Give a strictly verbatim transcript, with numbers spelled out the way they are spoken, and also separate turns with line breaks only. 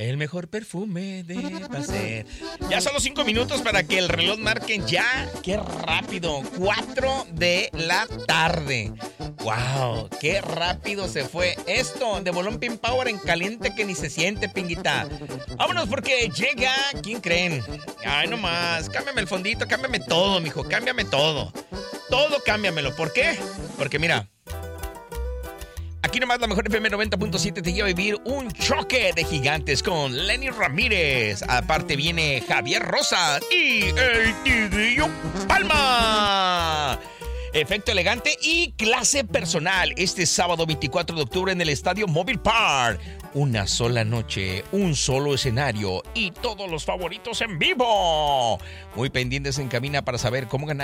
El mejor perfume de placer. Ya son los cinco minutos para que el reloj marque ya. ¡Qué rápido! Cuatro de la tarde. ¡Wow! ¡Qué rápido se fue esto! De Bolón Pin Power en caliente que ni se siente, pinguita. Vámonos porque llega... ¿Quién creen? Ay, no más. Cámbiame el fondito, cámbiame todo, mijo. Cámbiame todo. Todo cámbiamelo. ¿Por qué? Porque mira... Aquí nomás la mejor F M noventa punto siete te lleva a vivir un choque de gigantes con Lenny Ramírez. Aparte viene Javier Rosa y el Tigrillo Palma. Efecto elegante y clase personal este sábado veinticuatro de octubre en el Estadio Mobile Park. Una sola noche, un solo escenario y todos los favoritos en vivo. Muy pendientes en cabina para saber cómo ganar